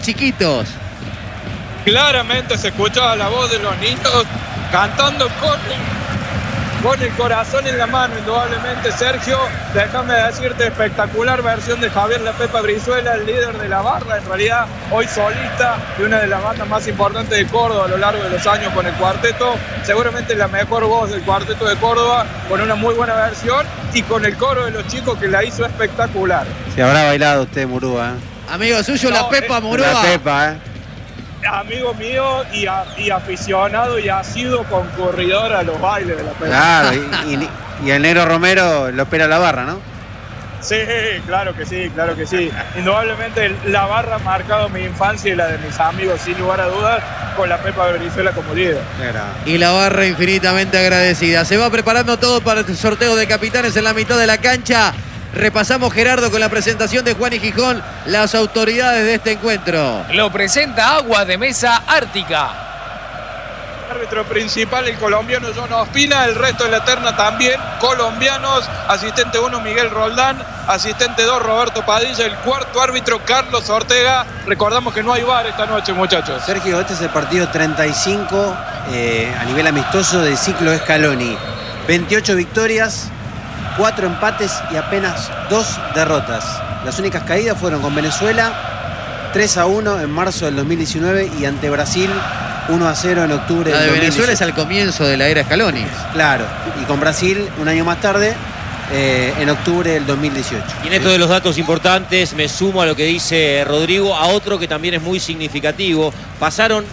chiquitos. Claramente se escuchaba la voz de los niños cantando con el corazón en la mano, indudablemente. Sergio, déjame decirte, espectacular versión de Javier La Pepa Brizuela, el líder de la barra, en realidad hoy solista de una de las bandas más importantes de Córdoba a lo largo de los años con el cuarteto, seguramente la mejor voz del cuarteto de Córdoba, con una muy buena versión y con el coro de los chicos que la hizo espectacular. Se habrá bailado usted, Murúa. Amigo suyo, No, La Pepa Murúa. La Pepa, Amigo mío y aficionado y ha sido concurridor a los bailes de La Pepa. Claro, y el negro Romero lo opera la barra, ¿no? Sí, claro que sí, claro que sí. Indudablemente la barra ha marcado mi infancia y la de mis amigos, sin lugar a dudas, con La Pepa Brizuela como líder. Y la barra infinitamente agradecida. Se va preparando todo para el sorteo de capitanes en la mitad de la cancha. Repasamos, Gerardo, con la presentación de Juan y Gijón, las autoridades de este encuentro. Lo presenta Aguas de Mesa Ártica. Árbitro principal, el colombiano John Ospina, el resto de la terna también colombianos. Asistente 1, Miguel Roldán. Asistente 2, Roberto Padilla. El cuarto árbitro, Carlos Ortega. Recordamos que no hay VAR esta noche, muchachos. Sergio, este es el partido 35 a nivel amistoso del ciclo Scaloni. 28 victorias, 4 empates y apenas 2 derrotas. Las únicas caídas fueron con Venezuela, 3-1 en marzo del 2019 y ante Brasil, 1-0 en octubre del 2018. La de Venezuela es al comienzo de la era Scaloni. Claro, y con Brasil un año más tarde, en octubre del 2018. Y en esto de los datos importantes me sumo a lo que dice Rodrigo, a otro que también es muy significativo. Pasaron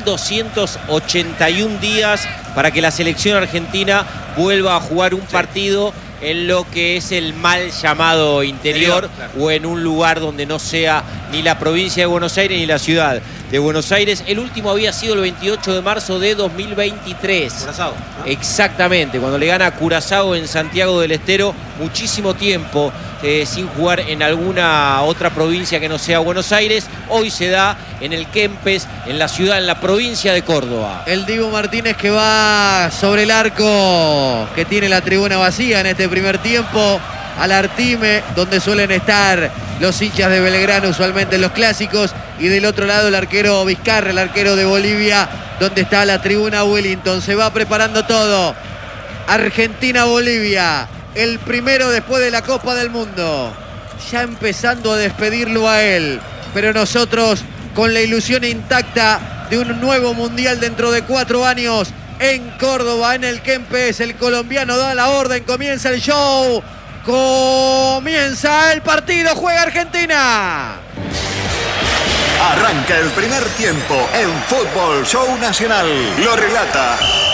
1281 días para que la selección argentina vuelva a jugar un partido en lo que es el mal llamado interior, claro, o en un lugar donde no sea ni la provincia de Buenos Aires ni la ciudad de Buenos Aires. El último había sido el 28 de marzo de 2023. Curazao, ¿no? Exactamente, cuando le gana a Curazao en Santiago del Estero. Muchísimo tiempo sin jugar en alguna otra provincia que no sea Buenos Aires. Hoy se da en el Kempes, en la ciudad, en la provincia de Córdoba. El Dibu Martínez que va sobre el arco que tiene la tribuna vacía en este primer tiempo. Al Artime, donde suelen estar los hinchas de Belgrano usualmente en los clásicos. Y del otro lado el arquero Vizcarra, el arquero de Bolivia, donde está la tribuna Wellington. Se va preparando todo. Argentina-Bolivia, el primero después de la Copa del Mundo. Ya empezando a despedirlo a él. Pero nosotros con la ilusión intacta de un nuevo mundial dentro de 4 años en Córdoba, en el Kempes. El colombiano da la orden, comienza el show. Comienza el partido, juega Argentina. Arranca el primer tiempo en Fútbol Show Nacional. Lo relata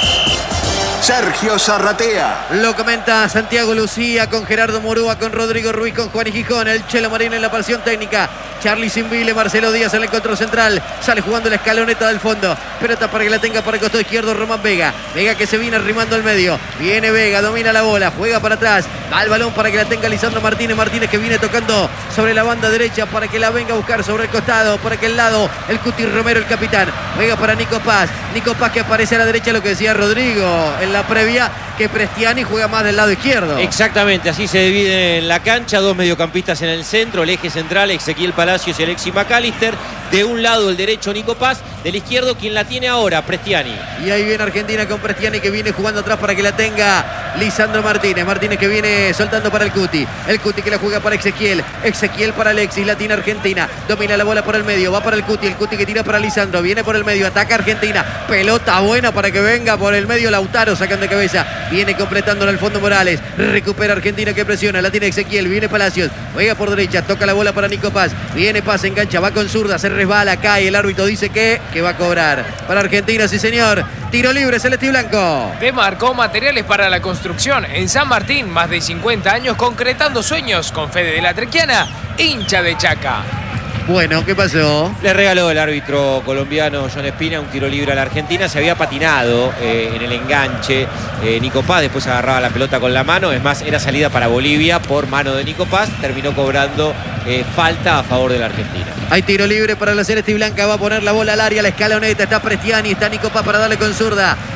Sergio Zarratea. Lo comenta Santiago Lucía con Gerardo Murúa, con Rodrigo Ruiz, con Juan y Gijón. El Chelo Marín en la pasión técnica. Charly Simbile, Marcelo Díaz en el control central. Sale jugando la escaloneta del fondo. Pelota para que la tenga para el costado izquierdo Román Vega. Vega que se viene arrimando al medio. Viene Vega, domina la bola, juega para atrás. Va el balón para que la tenga Lisandro Martínez. Martínez que viene tocando sobre la banda derecha para que la venga a buscar sobre el costado. Por aquel lado, el Cuti Romero, el capitán. Juega para Nico Paz. Nico Paz que aparece a la derecha, lo que decía Rodrigo en la previa, que Prestiani juega más del lado izquierdo. Exactamente, así se divide en la cancha. 2 mediocampistas en el centro, el eje central, Ezequiel Palacios y Alexis McAllister. De un lado el derecho Nico Paz, del izquierdo quien la tiene ahora, Prestiani. Y ahí viene Argentina con Prestiani que viene jugando atrás para que la tenga Lisandro Martínez. Martínez que viene soltando para el Cuti. El Cuti que la juega para Ezequiel. Ezequiel para Alexis, la tiene Argentina. Domina la bola por el medio, va para el Cuti que tira para Lisandro. Viene por el medio, ataca Argentina. Pelota buena para que venga por el medio Lautaro, sacando de cabeza. Viene completando en el fondo Morales. Recupera Argentina que presiona, la tiene Ezequiel. Viene Palacios, juega por derecha, toca la bola para Nico Paz. Viene Paz, engancha, va con zurda, se resbala, cae. El árbitro dice que va a cobrar. Para Argentina, sí señor. Tiro libre, celeste y blanco. Demarcó materiales para la construcción en San Martín, más de 50 años concretando sueños con Fede de la Trequiana, hincha de Chaca. Bueno, ¿qué pasó? Le regaló el árbitro colombiano John Espina un tiro libre a la Argentina. Se había patinado en el enganche Nico Paz, después agarraba la pelota con la mano. Es más, era salida para Bolivia por mano de Nico Paz. Terminó cobrando falta a favor de la Argentina. Hay tiro libre para la celeste y blanca. Va a poner la bola al área, la escaloneta. Está Prestiani, está Nico Paz para darle con zurda.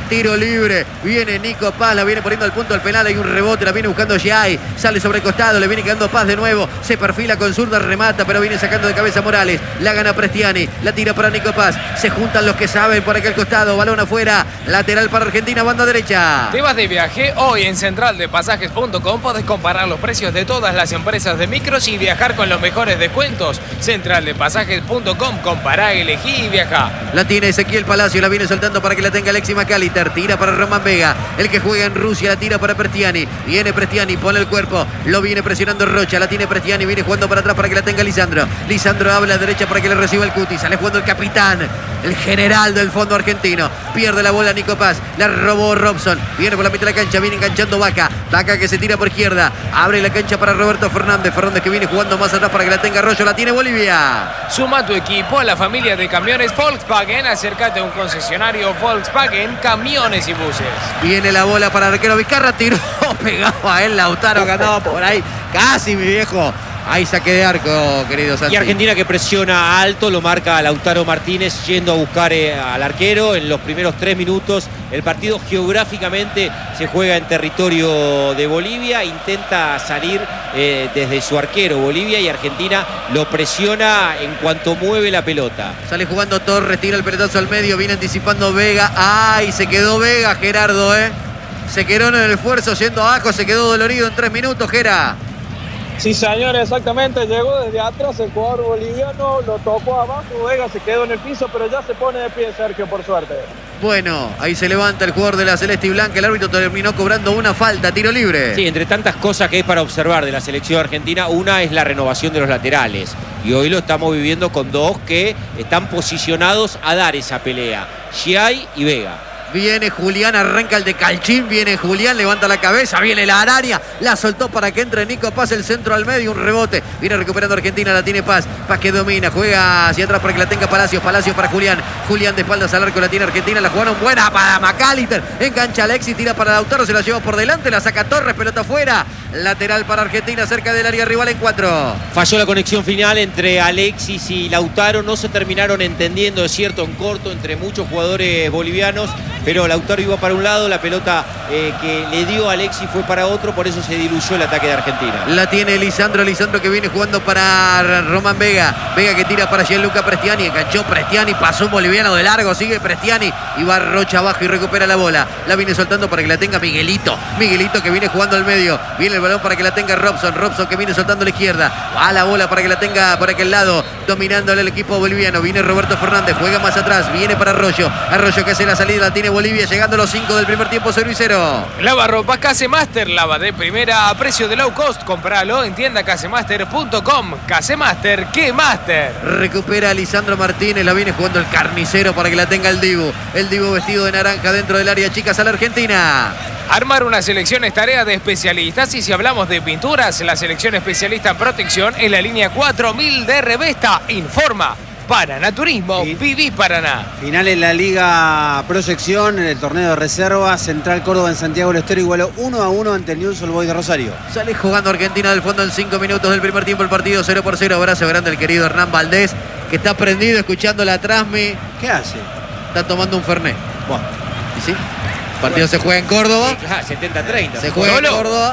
tiro libre. Viene Nico Paz, la viene poniendo al punto del penal. Hay un rebote, la viene buscando Giai. Sale sobre el costado, le viene quedando Paz de nuevo. Se perfila con zurda, remata, pero viene sacando de cabeza Morales. La gana Prestiani, la tira para Nico Paz. Se juntan los que saben por aquel costado. Balón afuera, lateral para Argentina, banda derecha. ¿Te vas de viaje? Hoy en centraldepasajes.com podés comparar los precios de todas las empresas de micros y viajar con los mejores descuentos. Centraldepasajes.com, compará, elegí y viaja. La tiene Ezequiel Palacio, la viene soltando para que la tenga Alexis McAllister. Tira para Román Vega, el que juega en Rusia, la tira para Prestiani. Viene Prestiani, pone el cuerpo, lo viene presionando Rocha, la tiene Prestiani, viene jugando para atrás para que la tenga Lisandro. Lisandro habla a derecha para que le reciba el Cuti. Sale jugando el capitán, el general del fondo argentino. Pierde la bola Nico Paz, la robó Robson. Viene por la mitad de la cancha, viene enganchando Vaca. Vaca que se tira por izquierda, abre la cancha para Roberto Fernández. Fernández que viene jugando más atrás para que la tenga Arroyo, la tiene Bolivia. Suma tu equipo a la familia de camiones Volkswagen. Acércate a un concesionario Volkswagen, camiones y buses. Viene la bola para el arquero Vizcarra, tiró, pegaba a él Lautaro, ganaba por ahí. Casi, mi viejo. Ahí saque de arco, querido Santi. Y Argentina que presiona alto, lo marca Lautaro Martínez yendo a buscar al arquero en los primeros 3 minutos. El partido geográficamente se juega en territorio de Bolivia, intenta salir desde su arquero Bolivia y Argentina lo presiona en cuanto mueve la pelota. Sale jugando Torres, tira el pelotazo al medio, viene anticipando Vega. ¡Ay! Se quedó Vega, Gerardo, Se quedó en el esfuerzo yendo abajo, se quedó dolorido en 3 minutos, Gera. Sí, señor, exactamente. Llegó desde atrás el jugador boliviano, lo tocó abajo, Vega se quedó en el piso, pero ya se pone de pie Sergio, por suerte. Bueno, ahí se levanta el jugador de la Celeste y Blanca. El árbitro terminó cobrando una falta, tiro libre. Sí, entre tantas cosas que hay para observar de la selección argentina, una es la renovación de los laterales. Y hoy lo estamos viviendo con dos que están posicionados a dar esa pelea, Giai y Vega. Viene Julián, arranca el de Calchín, viene Julián, levanta la cabeza, viene la araña, la soltó para que entre Nico Paz, el centro al medio, un rebote, viene recuperando Argentina, la tiene Paz, Paz que domina, juega hacia atrás para que la tenga Palacios, Palacios para Julián, Julián de espaldas al arco, la tiene Argentina, la jugaron buena para McAllister, engancha Alexis, tira para Lautaro, se la lleva por delante, la saca Torres, pelota afuera, lateral para Argentina, cerca del área rival en 4. Falló la conexión final entre Alexis y Lautaro, no se terminaron entendiendo, es cierto, en corto entre muchos jugadores bolivianos, pero Lautaro iba para un lado, la pelota que le dio a Alexis fue para otro, por eso se diluyó el ataque de Argentina. La tiene Lisandro, Lisandro que viene jugando para Román Vega, Vega que tira para Gianluca Prestiani, enganchó Prestiani, pasó un boliviano de largo, sigue Prestiani y va Rocha abajo y recupera la bola, la viene soltando para que la tenga Miguelito, Miguelito que viene jugando al medio, viene el balón para que la tenga Robson, Robson que viene soltando a la izquierda, va la bola para que la tenga por aquel lado, dominándole el equipo boliviano, viene Roberto Fernández, juega más atrás, viene para Arroyo, Arroyo que hace la salida, la tiene Bolivia, llegando a los 5 del primer tiempo, 0-0. Lava ropa Casemaster, lava de primera a precio de low cost. Compralo en tienda casemaster.com. Casemaster, ¿qué master? Recupera a Lisandro Martínez, la viene jugando el carnicero para que la tenga el Dibu. El Dibu vestido de naranja dentro del área chica, a la Argentina. Armar una selección es tarea de especialistas y si hablamos de pinturas, la selección especialista en protección en la línea 4000 de Revesta informa. Paraná Turismo, viví Paraná. Final en la Liga Pro Sección, en el torneo de reserva, Central Córdoba en Santiago del Estero igualó 1-1 ante el Newell's Old Boys de Rosario. Sale jugando Argentina del fondo en 5 minutos del primer tiempo, el partido 0-0. Abrazo grande el querido Hernán Valdés, que está prendido escuchando la transmi. ¿Qué hace? Está tomando un Fernet. Bueno. ¿Y sí? El partido se juega en Córdoba. Sí, 70-30. Se juega en Córdoba.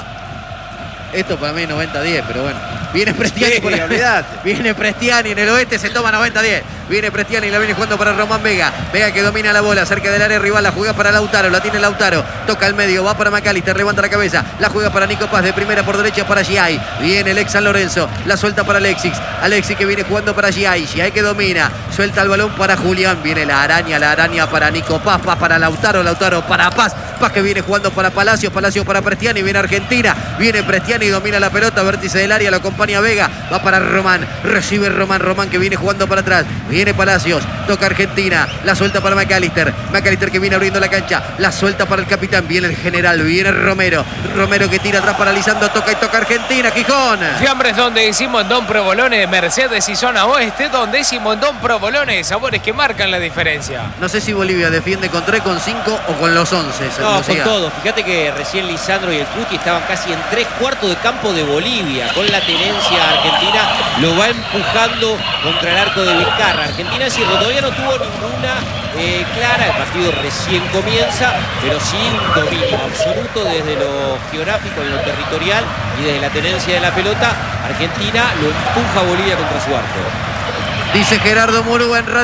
Esto para mí es 90-10, pero bueno. Viene Prestiani, Sí, viene Prestiani en el oeste, se toma 90-10. Viene Prestiani, la viene jugando para Román Vega. Vega que domina la bola cerca del área rival, la juega para Lautaro, la tiene Lautaro. Toca al medio, va para McAllister, levanta la cabeza. La juega para Nico Paz, de primera por derecha para Giai. Viene el ex San Lorenzo, la suelta para Alexis. Alexis que viene jugando para Giai. Giai que domina, suelta el balón para Julián. Viene la araña para Nico Paz, Paz para Lautaro, Lautaro para Paz. Paz que viene jugando para Palacios, Palacios para Prestiani. Viene Argentina, viene Prestiani, domina la pelota, vértice del área, lo acompaña Vega. Va para Román, recibe Román que viene jugando para atrás. Viene Palacios, toca Argentina, la suelta para McAllister. McAllister que viene abriendo la cancha, la suelta para el capitán. Viene el general, viene Romero. Romero que tira atrás para Lisandro, toca y toca Argentina, Gijón. Fiambres donde decimos Don Provolone, Mercedes y zona oeste, donde decimos Don Provolone, sabores que marcan la diferencia. No sé si Bolivia defiende con 3, con 5 o con los 11. No, con todo. Fíjate que recién Lisandro y el Cuti estaban casi en 3/4 de campo de Bolivia. Con la tenencia argentina lo va empujando contra el arco de Vizcarra. Argentina es cierto, todavía no tuvo ninguna clara, el partido recién comienza, pero sí un dominio absoluto desde lo geográfico, en lo territorial y desde la tenencia de la pelota. Argentina lo empuja a Bolivia contra su arco. Dice Gerardo Murúa en Radio